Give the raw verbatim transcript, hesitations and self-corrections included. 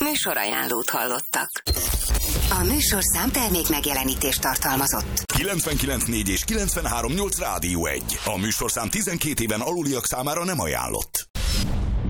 Műsorajánlót hallottak. A műsorszám termék megjelenítést tartalmazott. kilencvenkilenc négy és kilencvenhárom nyolc Rádió egy. A műsorszám tizenkét éven aluliak számára nem ajánlott.